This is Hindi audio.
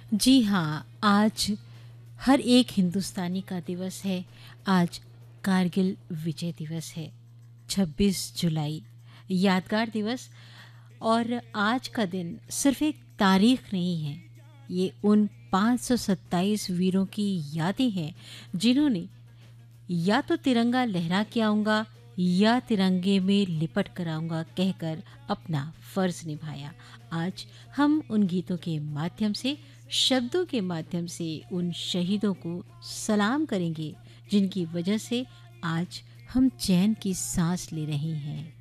जी हाँ, आज हर एक हिंदुस्तानी का दिवस है। आज कारगिल विजय दिवस है, 26 जुलाई, यादगार दिवस। और आज का दिन सिर्फ़ एक तारीख़ नहीं है, ये उन 527 वीरों की यादें हैं, जिन्होंने या तो तिरंगा लहरा के आऊँगा या तिरंगे में लिपट कर आऊँगा कहकर अपना फ़र्ज़ निभाया। आज हम उन गीतों के माध्यम से, शब्दों के माध्यम से उन शहीदों को सलाम करेंगे, जिनकी वजह से आज हम चैन की साँस ले रहे हैं।